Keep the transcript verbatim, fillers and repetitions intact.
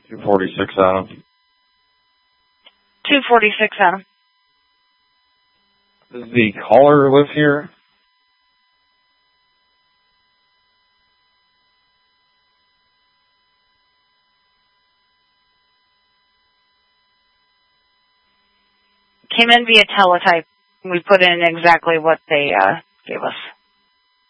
two forty-six Adam. two forty-six Adam. Does the caller live here? Came in via teletype. We put in exactly what they uh, gave us.